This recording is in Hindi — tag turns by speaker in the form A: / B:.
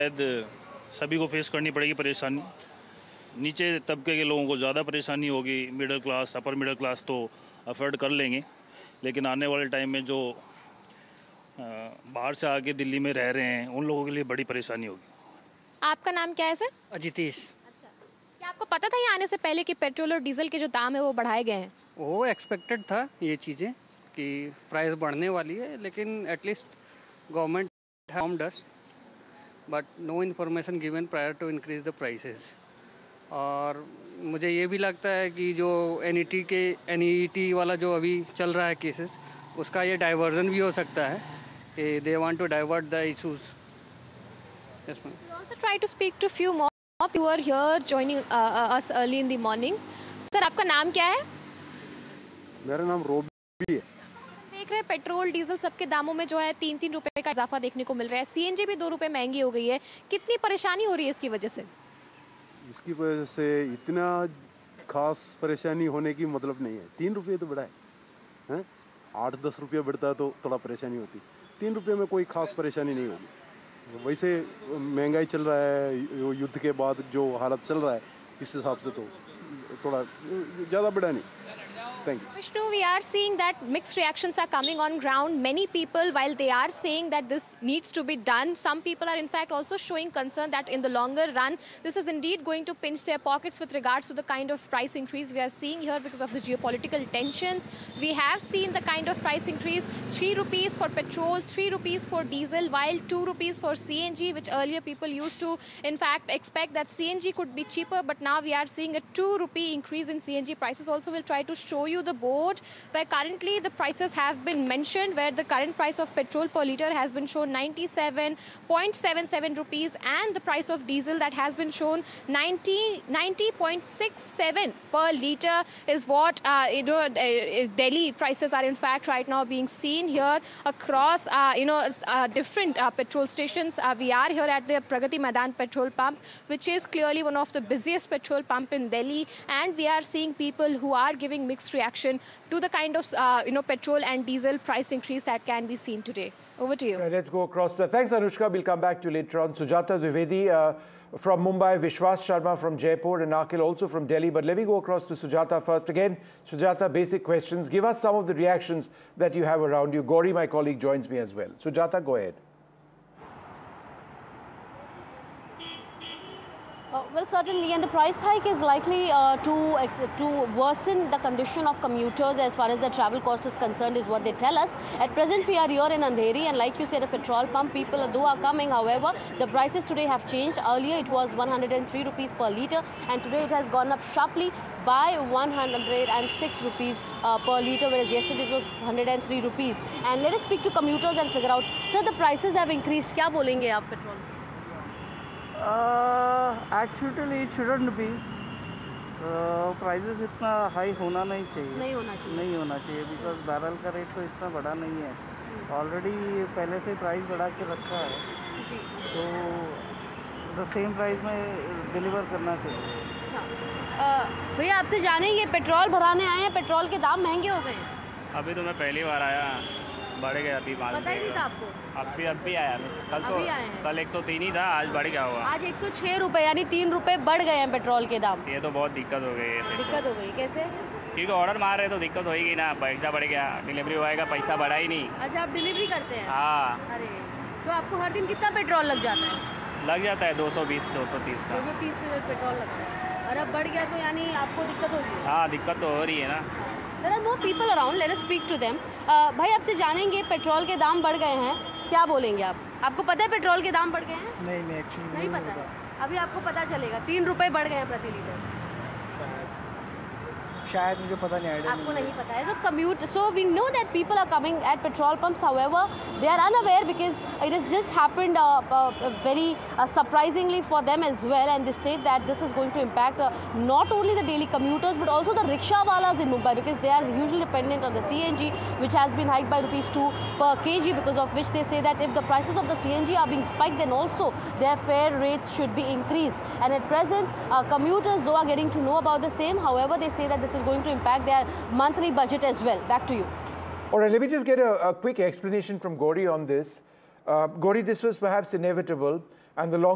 A: शायद सभी को फेस करनी पड़ेगी परेशानी। नीचे तबके के लोगों को ज़्यादा परेशानी होगी, middle class upper middle class तो अफोर्ड कर लेंगे, लेकिन आने वाले टाइम में जो बाहर से आके दिल्ली में रह रहे हैं उन लोगों के लिए बड़ी परेशानी होगी।
B: आपका नाम क्या है सर?
C: अजितेश।
B: अच्छा, क्या आपको पता था यहाँ आने से पहले कि पेट्रोल और डीजल के जो दाम है वो बढ़ाए गए हैं?
C: वो एक्सपेक्टेड था ये चीज़ें कि प्राइस बढ़ने वाली है, लेकिन at least government informed us but no information given prior to increase the prices. और मुझे ये भी लगता है कि जो एनईटी वाला जो अभी चल रहा है केसेस, उसका ये डाइवर्जन भी हो सकता है कि they want to divert the issues. Yes, ma'am.
B: We also try to speak to few more people who are here joining us early in the morning. Sir आपका नाम क्या है?
D: मेरा नाम रोबी है।
B: देख रहे हैं पेट्रोल डीजल सबके दामों में जो है 3-3 रुपए का इजाफा देखने को मिल रहा है। सीएनजी भी 2 रुपए महंगी हो गई है। कितनी परेशानी हो रही है इसकी वजह से?
D: इसकी वजह से इतना खास परेशानी होने की मतलब नहीं है। 3 रुपये तो बढ़ा है, 8-10 रुपये बढ़ता है तो थोड़ा परेशानी होती। 3 रुपये में कोई खास परेशानी नहीं होगी। वैसे महंगाई चल रहा है, युद्ध के बाद जो हालत चल रहा है इस हिसाब से तो थोड़ा ज़्यादा बढ़ा नहीं। Thank you.
B: Vishnu, we are seeing that mixed reactions are coming on ground. Many people, while they are saying that this needs to be done, some people are in fact also showing concern that in the longer run, this is indeed going to pinch their pockets with regards to the kind of price increase we are seeing here because of the geopolitical tensions. We have seen the kind of price increase, 3 rupees for petrol, 3 rupees for diesel, while 2 rupees for CNG, which earlier people used to in fact expect that CNG could be cheaper, but now we are seeing a 2 rupee increase in CNG prices. Also, we'll try to show you the board where currently the prices have been mentioned, where the current price of petrol per litre has been shown 97.77 rupees and the price of diesel that has been shown 90.67 per litre is what Delhi prices are in fact right now being seen here across different petrol stations. We are here at the Pragati Maidan petrol pump, which is clearly one of the busiest petrol pump in Delhi, and we are seeing people who are giving mixed reaction to the kind of petrol and diesel price increase that can be seen today. Over to you.
E: Right, let's go across. Thanks, Anushka. We'll come back to you later on. Sujata Dwivedi from Mumbai, Vishwas Sharma from Jaipur, and Akhil also from Delhi. But let me go across to Sujata first. Again, Sujata, basic questions. Give us some of the reactions that you have around you. Gauri, my colleague, joins me as well. Sujata, go ahead.
F: Well, certainly, and the price hike is likely to worsen the condition of commuters as far as the travel cost is concerned, is what they tell us. At present, we are here in Andheri, and like you said, a petrol pump, people though are coming. However, the prices today have changed. Earlier, it was 103 rupees per litre, and today it has gone up sharply by 106 rupees per litre, whereas yesterday it was 103 rupees. And let us speak to commuters and figure out, sir, the prices have increased. क्या बोलेंगे आप petrol?
G: Actually, it shouldn't be. Prices इतना हाई होना नहीं चाहिए। नहीं होना चाहिए बिकॉज बैरल का रेट तो इतना बढ़ा नहीं है। ऑलरेडी पहले से प्राइस बढ़ा के रखा है, तो द सेम प्राइस में डिलीवर करना चाहिए।
F: भैया आपसे जानेंगे, पेट्रोल भराने आए हैं, पेट्रोल के दाम महंगे हो गए हैं?
H: अभी तो मैं पहली बार आया, बढ़ गया अभी माल।
F: पता ही नहीं था आपको?
H: अभी आया। कल 103 ही था, आज बढ़ गया होगा।
F: आज 106 रुपये, यानी 3 रुपये बढ़ गए हैं पेट्रोल के दाम।
H: ये तो बहुत दिक्कत हो गई है।
F: दिक्कत हो गई कैसे?
H: क्योंकि ऑर्डर मार रहे तो दिक्कत होगी ना, पैसा बढ़ गया, डिलीवरी बॉय का पैसा बढ़ा ही नहीं।
F: अच्छा, आप डिलीवरी करते हैं?
H: हाँ।
F: अरे, तो आपको हर दिन कितना पेट्रोल लग जाता है?
H: लग जाता है 220-230 का।
F: 230 पेट्रोल लगता है, और अब बढ़ गया तो यानी आपको दिक्कत होगी?
H: हाँ, दिक्कत तो हो रही है ना।
F: There are more people around. Let us speak to them. भाई आपसे जानेंगे, पेट्रोल के दाम बढ़ गए हैं, क्या बोलेंगे आप? आपको पता है पेट्रोल के दाम बढ़ गए हैं?
G: नहीं एक्चुअली
F: नहीं पता है। अभी आपको पता चलेगा, 3 रुपये बढ़ गए हैं प्रति लीटर।
G: शायद मुझे पता नहीं, आइडिया
F: आपको नहीं पता है। So we know that people are coming at petrol pumps. However, they are unaware because it has just happened very surprisingly for them as well, and they state that this is going to impact not only the daily commuters but also the rickshaw walas in Mumbai, because they are hugely dependent on the CNG, which has been hiked by ₹2 per kg, because of which they say that if the prices of the CNG are being spiked, then also their fare rates should be increased. And at present, commuters though are getting to know about the same. However, they say that this is going to impact their monthly budget as well. Back to you.
E: All right, let me just get a quick explanation from Gauri on this. Gauri, this was perhaps inevitable, and the long